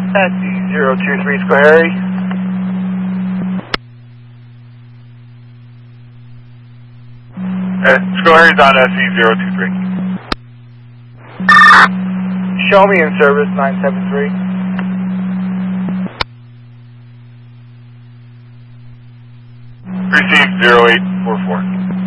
SC023 Schoharie. Schoharie's on SC023. Show me in service 973. Received 0844.